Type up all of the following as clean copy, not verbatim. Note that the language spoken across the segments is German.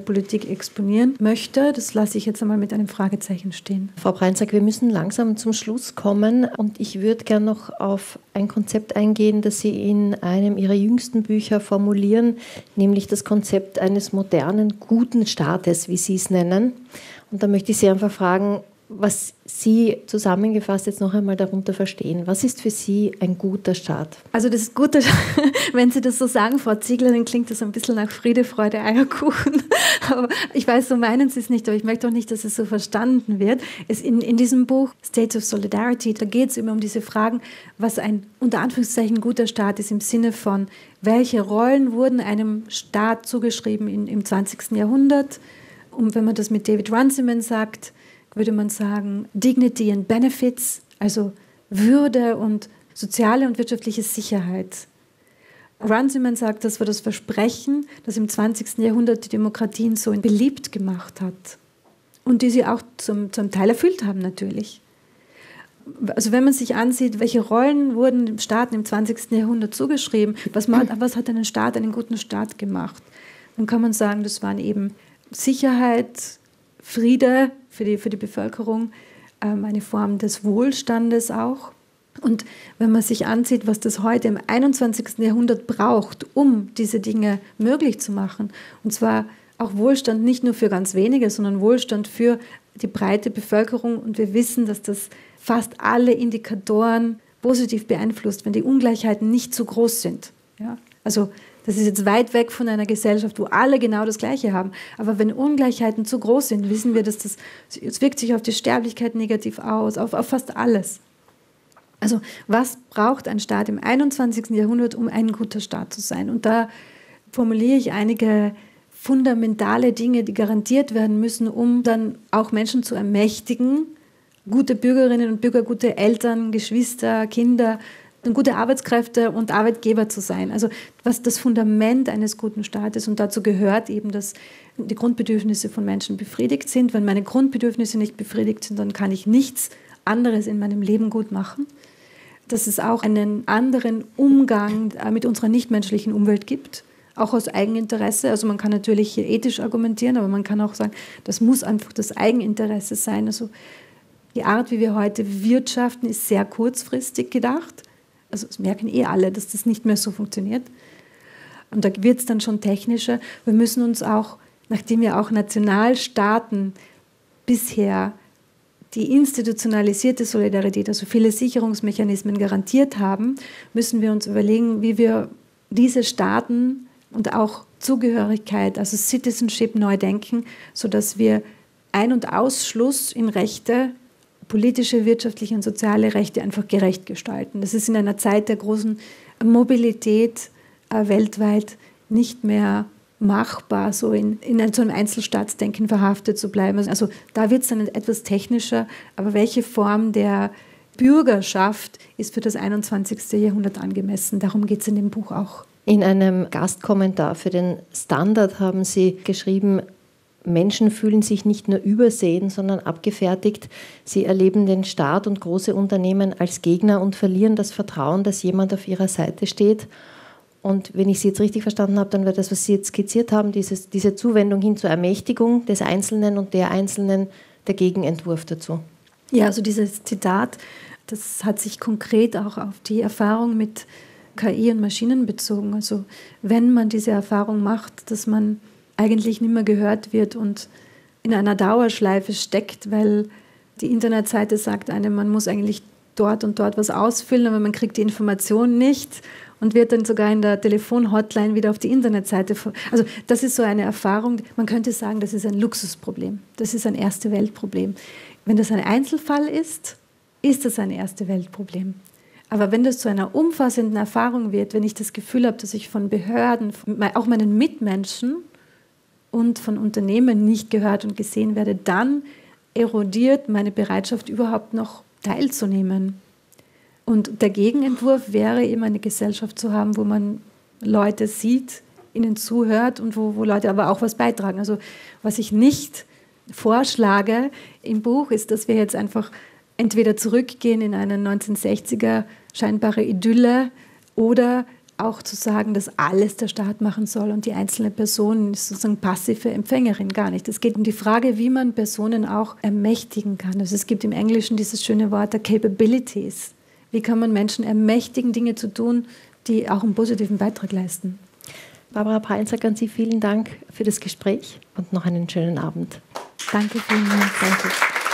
Politik exponieren möchte. Das lasse ich jetzt einmal mit einem Fragezeichen stehen. Frau Breinzak, wir müssen langsam zum Schluss kommen und ich würde gerne noch auf ein Konzept eingehen, das Sie in einem Ihrer jüngsten Bücher formulieren, nämlich das Konzept eines modernen, guten Staates, wie Sie es nennen. Und da möchte ich Sie einfach fragen, was Sie zusammengefasst jetzt noch einmal darunter verstehen. Was ist für Sie ein guter Staat? Also das Gute, wenn Sie das so sagen, Frau Ziegler, dann klingt das ein bisschen nach Friede, Freude, Eierkuchen. Aber ich weiß, so meinen Sie es nicht, aber ich möchte auch nicht, dass es so verstanden wird. In diesem Buch States of Solidarity, da geht es immer um diese Fragen, was ein unter Anführungszeichen guter Staat ist, im Sinne von, welche Rollen wurden einem Staat zugeschrieben im 20. Jahrhundert. Und wenn man das mit David Runciman sagt, würde man sagen, Dignity and Benefits, also Würde und soziale und wirtschaftliche Sicherheit. Runciman sagt, das war das Versprechen, das im 20. Jahrhundert die Demokratien so beliebt gemacht hat und die sie auch zum Teil erfüllt haben natürlich. Also wenn man sich ansieht, welche Rollen wurden dem Staaten im 20. Jahrhundert zugeschrieben, was hat einen Staat, einen guten Staat gemacht, dann kann man sagen, das waren eben Sicherheit, Friede für die Bevölkerung, eine Form des Wohlstandes auch. Und wenn man sich ansieht, was das heute im 21. Jahrhundert braucht, um diese Dinge möglich zu machen, und zwar auch Wohlstand nicht nur für ganz wenige, sondern Wohlstand für die breite Bevölkerung. Und wir wissen, dass das fast alle Indikatoren positiv beeinflusst, wenn die Ungleichheiten nicht zu groß sind. Ja? Also das ist jetzt weit weg von einer Gesellschaft, wo alle genau das Gleiche haben. Aber wenn Ungleichheiten zu groß sind, wissen wir, dass es wirkt sich auf die Sterblichkeit negativ aus, auf fast alles. Also was braucht ein Staat im 21. Jahrhundert, um ein guter Staat zu sein? Und da formuliere ich einige fundamentale Dinge, die garantiert werden müssen, um dann auch Menschen zu ermächtigen, gute Bürgerinnen und Bürger, gute Eltern, Geschwister, Kinder, gute Arbeitskräfte und Arbeitgeber zu sein. Also was das Fundament eines guten Staates, und dazu gehört eben, dass die Grundbedürfnisse von Menschen befriedigt sind. Wenn meine Grundbedürfnisse nicht befriedigt sind, dann kann ich nichts anderes in meinem Leben gut machen. Dass es auch einen anderen Umgang mit unserer nichtmenschlichen Umwelt gibt, auch aus Eigeninteresse. Also man kann natürlich hier ethisch argumentieren, aber man kann auch sagen, das muss einfach das Eigeninteresse sein. Also die Art, wie wir heute wirtschaften, ist sehr kurzfristig gedacht. Also es merken alle, dass das nicht mehr so funktioniert. Und da wird es dann schon technischer. Wir müssen uns auch, nachdem wir auch Nationalstaaten bisher die institutionalisierte Solidarität, also viele Sicherungsmechanismen garantiert haben, müssen wir uns überlegen, wie wir diese Staaten und auch Zugehörigkeit, also Citizenship neu denken, sodass wir Ein- und Ausschluss in Rechte, politische, wirtschaftliche und soziale Rechte einfach gerecht gestalten. Das ist in einer Zeit der großen Mobilität weltweit nicht mehr machbar, so in so einem Einzelstaatsdenken verhaftet zu bleiben. Also da wird es dann etwas technischer, aber welche Form der Bürgerschaft ist für das 21. Jahrhundert angemessen? Darum geht es in dem Buch auch. In einem Gastkommentar für den Standard haben Sie geschrieben, Menschen fühlen sich nicht nur übersehen, sondern abgefertigt. Sie erleben den Staat und große Unternehmen als Gegner und verlieren das Vertrauen, dass jemand auf ihrer Seite steht. Und wenn ich Sie jetzt richtig verstanden habe, dann wäre das, was Sie jetzt skizziert haben, diese Zuwendung hin zur Ermächtigung des Einzelnen und der Einzelnen, der Gegenentwurf dazu. Ja, also dieses Zitat, das hat sich konkret auch auf die Erfahrung mit KI und Maschinen bezogen. Also wenn man diese Erfahrung macht, dass man eigentlich nicht mehr gehört wird und in einer Dauerschleife steckt, weil die Internetseite sagt einem, man muss eigentlich dort und dort was ausfüllen, aber man kriegt die Information nicht und wird dann sogar in der Telefonhotline wieder auf die Internetseite. Also das ist so eine Erfahrung, man könnte sagen, das ist ein Luxusproblem, das ist ein Erste-Welt-Problem. Wenn das ein Einzelfall ist, ist das ein Erste-Welt-Problem. Aber wenn das zu einer umfassenden Erfahrung wird, wenn ich das Gefühl habe, dass ich von Behörden, auch meinen Mitmenschen und von Unternehmen nicht gehört und gesehen werde, dann erodiert meine Bereitschaft überhaupt noch teilzunehmen. Und der Gegenentwurf wäre eben eine Gesellschaft zu haben, wo man Leute sieht, ihnen zuhört und wo Leute aber auch was beitragen. Also was ich nicht vorschlage im Buch, ist, dass wir jetzt einfach entweder zurückgehen in eine 1960er scheinbare Idylle oder auch zu sagen, dass alles der Staat machen soll und die einzelne Person ist sozusagen passive Empfängerin, gar nicht. Es geht um die Frage, wie man Personen auch ermächtigen kann. Also es gibt im Englischen dieses schöne Wort der Capabilities. Wie kann man Menschen ermächtigen, Dinge zu tun, die auch einen positiven Beitrag leisten? Barbara Peinsack, an Sie vielen Dank für das Gespräch und noch einen schönen Abend. Danke vielen Dank. Danke.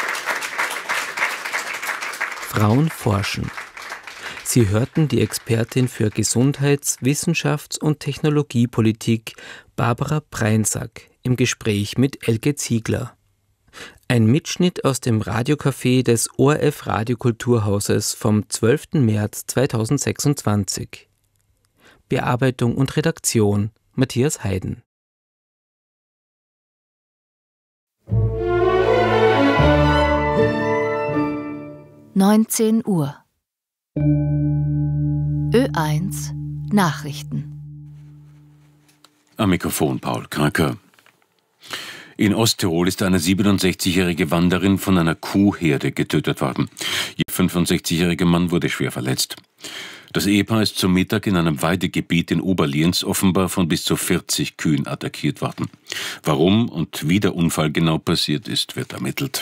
Frauen forschen. Sie hörten die Expertin für Gesundheits-, Wissenschafts- und Technologiepolitik Barbara Peinsack im Gespräch mit Elke Ziegler. Ein Mitschnitt aus dem Radiocafé des ORF Radiokulturhauses vom 12. März 2026. Bearbeitung und Redaktion Matthias Heiden. (19 Uhr) Ö1 Nachrichten. Am Mikrofon Paul Kraker. In Osttirol ist eine 67-jährige Wanderin von einer Kuhherde getötet worden. Ihr 65-jähriger Mann wurde schwer verletzt. Das Ehepaar ist zum Mittag in einem Weidegebiet in Oberlienz offenbar von bis zu 40 Kühen attackiert worden. Warum und wie der Unfall genau passiert ist, wird ermittelt.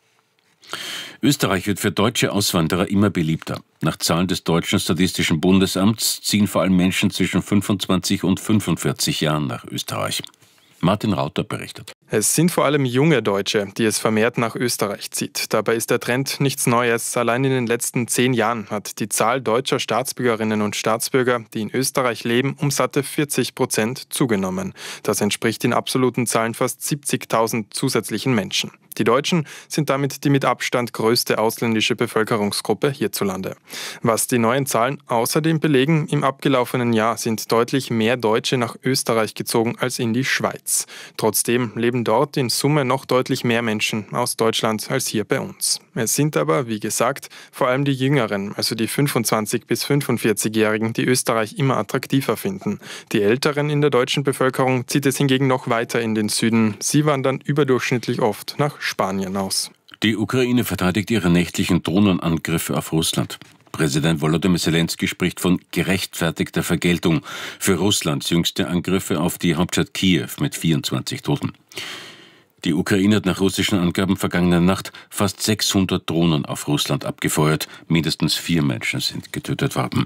Österreich wird für deutsche Auswanderer immer beliebter. Nach Zahlen des Deutschen Statistischen Bundesamts ziehen vor allem Menschen zwischen 25 und 45 Jahren nach Österreich. Martin Rauter berichtet. Es sind vor allem junge Deutsche, die es vermehrt nach Österreich zieht. Dabei ist der Trend nichts Neues. Allein in den letzten 10 Jahren hat die Zahl deutscher Staatsbürgerinnen und Staatsbürger, die in Österreich leben, um satte 40% zugenommen. Das entspricht in absoluten Zahlen fast 70.000 zusätzlichen Menschen. Die Deutschen sind damit die mit Abstand größte ausländische Bevölkerungsgruppe hierzulande. Was die neuen Zahlen außerdem belegen, im abgelaufenen Jahr sind deutlich mehr Deutsche nach Österreich gezogen als in die Schweiz. Trotzdem leben dort in Summe noch deutlich mehr Menschen aus Deutschland als hier bei uns. Es sind aber, wie gesagt, vor allem die Jüngeren, also die 25- bis 45-Jährigen, die Österreich immer attraktiver finden. Die Älteren in der deutschen Bevölkerung zieht es hingegen noch weiter in den Süden. Sie wandern überdurchschnittlich oft nach Spanien aus. Die Ukraine verteidigt ihre nächtlichen Drohnenangriffe auf Russland. Präsident Volodymyr Zelensky spricht von gerechtfertigter Vergeltung für Russlands jüngste Angriffe auf die Hauptstadt Kiew mit 24 Toten. Die Ukraine hat nach russischen Angaben vergangene Nacht fast 600 Drohnen auf Russland abgefeuert. Mindestens 4 Menschen sind getötet worden.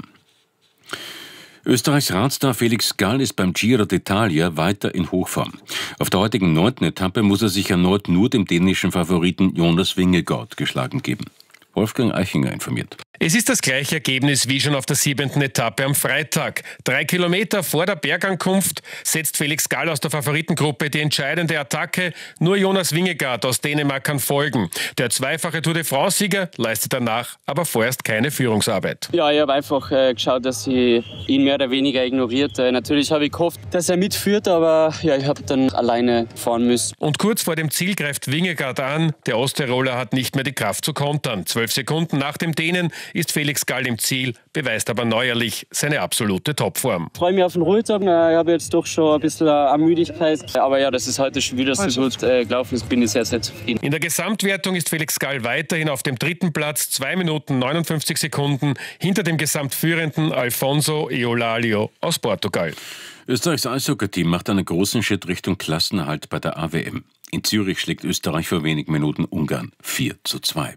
Österreichs Radstar Felix Gall ist beim Giro d'Italia weiter in Hochform. Auf der heutigen 9. Etappe muss er sich erneut nur dem dänischen Favoriten Jonas Vingegaard geschlagen geben. Wolfgang Eichinger informiert. Es ist das gleiche Ergebnis wie schon auf der 7. Etappe am Freitag. 3 Kilometer vor der Bergankunft setzt Felix Gall aus der Favoritengruppe die entscheidende Attacke. Nur Jonas Vingegaard aus Dänemark kann folgen. Der zweifache Tour de France-Sieger leistet danach aber vorerst keine Führungsarbeit. Ja, ich habe einfach geschaut, dass ich ihn mehr oder weniger ignoriert. Natürlich habe ich gehofft, dass er mitführt, aber ja, ich habe dann alleine fahren müssen. Und kurz vor dem Ziel greift Vingegaard an. Der Osttiroler hat nicht mehr die Kraft zu kontern. 12 Sekunden nach dem Dänen ist Felix Gall im Ziel, beweist aber neuerlich seine absolute Topform. Ich freue mich auf den Ruhetag. Ich habe jetzt doch schon ein bisschen an Müdigkeit. Aber ja, dass es heute schon wieder so gut gelaufen ist, bin ich sehr, sehr zufrieden. In der Gesamtwertung ist Felix Gall weiterhin auf dem 3. Platz, 2 Minuten 59 Sekunden hinter dem gesamtführenden Alfonso Eolalio aus Portugal. Österreichs Eishockey-Team macht einen großen Schritt Richtung Klassenerhalt bei der AWM. In Zürich schlägt Österreich vor wenigen Minuten Ungarn 4:2.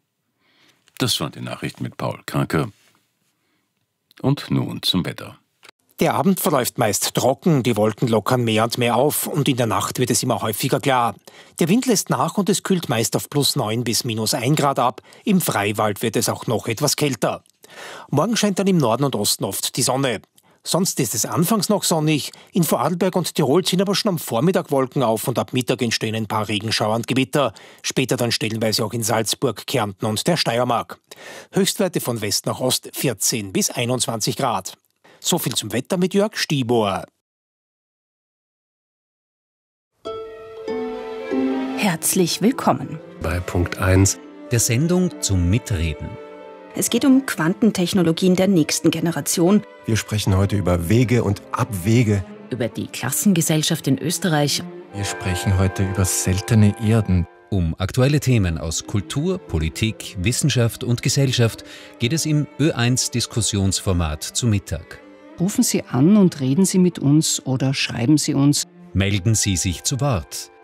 Das waren die Nachrichten mit Paul Kraker. Und nun zum Wetter. Der Abend verläuft meist trocken, die Wolken lockern mehr und mehr auf und in der Nacht wird es immer häufiger klar. Der Wind lässt nach und es kühlt meist auf +9 bis -1 Grad ab. Im Freiwald wird es auch noch etwas kälter. Morgen scheint dann im Norden und Osten oft die Sonne. Sonst ist es anfangs noch sonnig. In Vorarlberg und Tirol ziehen aber schon am Vormittag Wolken auf und ab Mittag entstehen ein paar Regenschauer und Gewitter. Später dann stellenweise auch in Salzburg, Kärnten und der Steiermark. Höchstwerte von West nach Ost 14 bis 21 Grad. So viel zum Wetter mit Jörg Stiebohr. Herzlich willkommen bei Punkt 1 der Sendung zum Mitreden. Es geht um Quantentechnologien der nächsten Generation. Wir sprechen heute über Wege und Abwege. Über die Klassengesellschaft in Österreich. Wir sprechen heute über seltene Erden. Um aktuelle Themen aus Kultur, Politik, Wissenschaft und Gesellschaft geht es im Ö1-Diskussionsformat zu Mittag. Rufen Sie an und reden Sie mit uns oder schreiben Sie uns. Melden Sie sich zu Wort.